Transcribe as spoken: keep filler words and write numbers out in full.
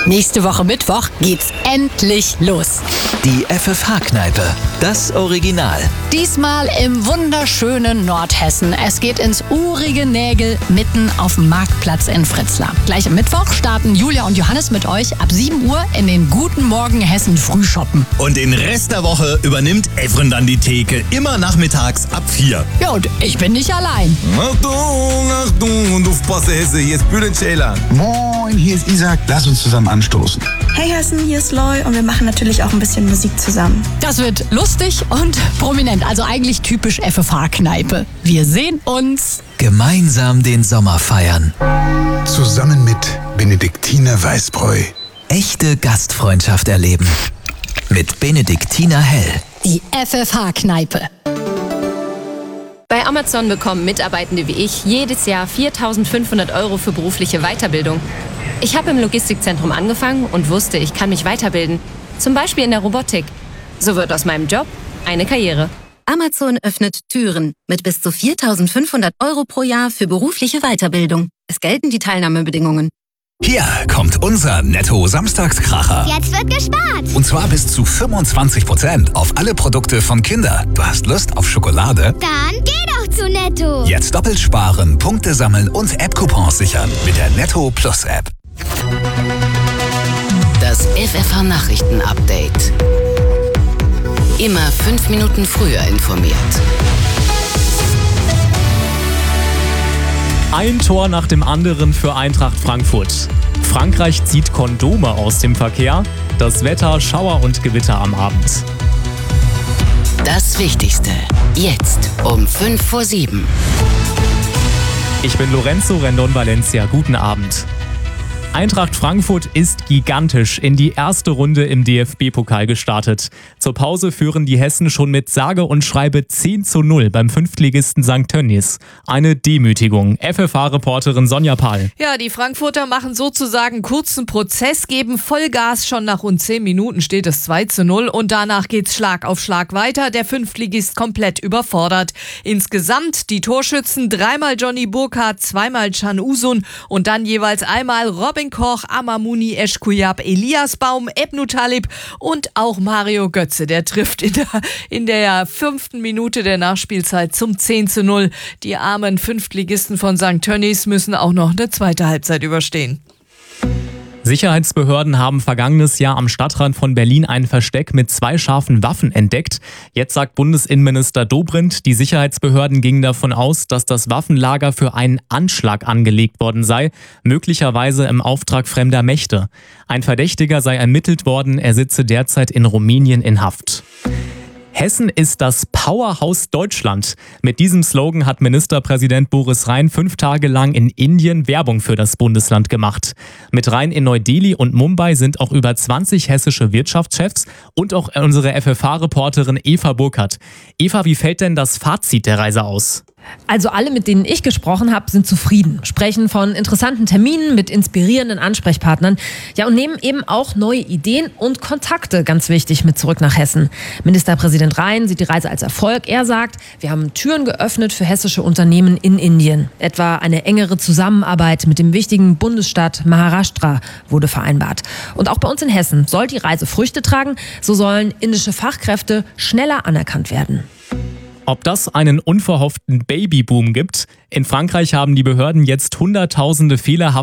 Nächste Woche Mittwoch geht's endlich los. Die F F H-Kneipe, das Original. Diesmal im wunderschönen Nordhessen. Es geht ins urige Nägel mitten auf dem Marktplatz in Fritzlar. Gleich am Mittwoch starten Julia und Johannes mit euch ab sieben Uhr in den Guten Morgen Hessen Frühschoppen. Und den Rest der Woche übernimmt Evren dann die Theke, immer nachmittags ab vier. Ja, und ich bin nicht allein. Achtung, Achtung und aufpasse Hesse, hier ist Bülent Ceylan. Moin, hier ist Isaac. Lass uns zusammen anstoßen. Hey Hessen, hier ist Loy und wir machen natürlich auch ein bisschen Musik zusammen. Das wird lustig und prominent, also eigentlich typisch F F H-Kneipe. Wir sehen uns. Gemeinsam den Sommer feiern. Zusammen mit Benediktiner Weißbräu. Echte Gastfreundschaft erleben. Mit Benediktiner Hell. Die F F H-Kneipe. Bei Amazon bekommen Mitarbeitende wie ich jedes Jahr viertausendfünfhundert Euro für berufliche Weiterbildung. Ich habe im Logistikzentrum angefangen und wusste, ich kann mich weiterbilden. Zum Beispiel in der Robotik. So wird aus meinem Job eine Karriere. Amazon öffnet Türen mit bis zu viertausendfünfhundert Euro pro Jahr für berufliche Weiterbildung. Es gelten die Teilnahmebedingungen. Hier kommt unser Netto-Samstagskracher. Jetzt wird gespart. Und zwar bis zu fünfundzwanzig Prozent auf alle Produkte von Kinder. Du hast Lust auf Schokolade? Dann geh doch zu Netto. Jetzt doppelt sparen, Punkte sammeln und App-Coupons sichern mit der Netto Plus App. Das F F H-Nachrichten-Update. Immer fünf Minuten früher informiert. Ein Tor nach dem anderen für Eintracht Frankfurt. Frankreich zieht Kondome aus dem Verkehr. Das Wetter, Schauer und Gewitter am Abend. Das Wichtigste. Jetzt um fünf vor sieben. Ich bin Lorenzo Rendon Valencia. Guten Abend. Eintracht Frankfurt ist gigantisch in die erste Runde im D F B-Pokal gestartet. Zur Pause führen die Hessen schon mit sage und schreibe zehn zu null beim Fünftligisten Sankt Tönnies. Eine Demütigung. F F H-Reporterin Sonja Pahl. Ja, die Frankfurter machen sozusagen kurzen Prozess, geben Vollgas. Schon nach rund zehn Minuten steht es zwei zu null und danach geht's Schlag auf Schlag weiter. Der Fünftligist komplett überfordert. Insgesamt die Torschützen dreimal Johnny Burkhardt, zweimal Can Uzun und dann jeweils einmal Robin Koch, Amamuni Eschkuyab, Elias Baum, Ebnu Talib und auch Mario Götze. Der trifft in der, in der fünften Minute der Nachspielzeit zum zehn zu null. Die armen Fünftligisten von Sankt Tönnies müssen auch noch eine zweite Halbzeit überstehen. Sicherheitsbehörden haben vergangenes Jahr am Stadtrand von Berlin ein Versteck mit zwei scharfen Waffen entdeckt. Jetzt sagt Bundesinnenminister Dobrindt, die Sicherheitsbehörden gingen davon aus, dass das Waffenlager für einen Anschlag angelegt worden sei, möglicherweise im Auftrag fremder Mächte. Ein Verdächtiger sei ermittelt worden, er sitze derzeit in Rumänien in Haft. Hessen ist das Powerhouse Deutschland. Mit diesem Slogan hat Ministerpräsident Boris Rhein fünf Tage lang in Indien Werbung für das Bundesland gemacht. Mit Rhein in Neu-Delhi und Mumbai sind auch über zwanzig hessische Wirtschaftschefs und auch unsere F F H-Reporterin Eva Burkhardt. Eva, wie fällt denn das Fazit der Reise aus? Also alle, mit denen ich gesprochen habe, sind zufrieden, sprechen von interessanten Terminen mit inspirierenden Ansprechpartnern, ja, und nehmen eben auch neue Ideen und Kontakte, ganz wichtig, mit zurück nach Hessen. Ministerpräsident Rhein sieht die Reise als Erfolg. Er sagt, wir haben Türen geöffnet für hessische Unternehmen in Indien. Etwa eine engere Zusammenarbeit mit dem wichtigen Bundesstaat Maharashtra wurde vereinbart. Und auch bei uns in Hessen soll die Reise Früchte tragen. So sollen indische Fachkräfte schneller anerkannt werden. Ob das einen unverhofften Babyboom gibt? In Frankreich haben die Behörden jetzt hunderttausende fehlerhafte